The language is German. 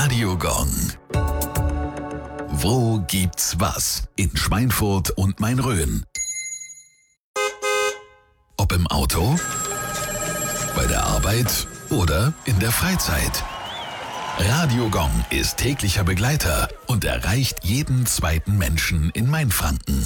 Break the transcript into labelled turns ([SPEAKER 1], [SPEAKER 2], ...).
[SPEAKER 1] Radio Gong. Wo gibt's was? In Schweinfurt und Main-Rhön. Ob im Auto, bei der Arbeit oder in der Freizeit. Radio Gong ist täglicher Begleiter und erreicht jeden zweiten Menschen in Mainfranken.